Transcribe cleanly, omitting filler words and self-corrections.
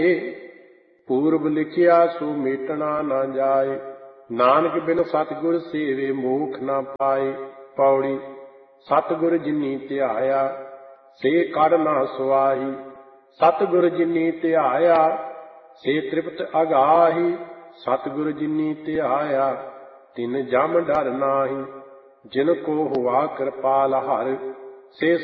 ਪੂਰਬ ਲਿਖਿਆ ਸੋ ਮੇਟਣਾ ਨਾ ਜਾਏ। ਨਾਨਕ ਬਿਨ ਸਤਿਗੁਰ ਸੇਵੇ ਮੋਖ ਨਾ ਪਾਏ। ਪੌੜੀ। ਸਤਿਗੁਰ ਜਿਨੀ ਧਿਆਇਆ ਸੇ ਕੜ ਨਾ ਸੁਆਹੀ। ਸਤਿਗੁਰ ਜਿਨੀ ਧਿਆਇਆ ਸੇ ਤ੍ਰਿਪਤ ਅਗਾਹੀ। ਸਤਿਗੁਰ ਜਿਨੀ ਧਿਆਇਆ ਤਿਨ ਜਮ ਡਰ ਨਾਹੀ। ਜਿਨ ਕੋ ਹੁਆ ਕਿਰਪਾਲ ਹਰਿ ਸੇ